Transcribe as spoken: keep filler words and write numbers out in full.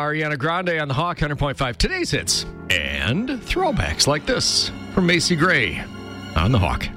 Ariana Grande on the Hawk, one hundred point five. Today's hits and throwbacks like this from Macy Gray on the Hawk.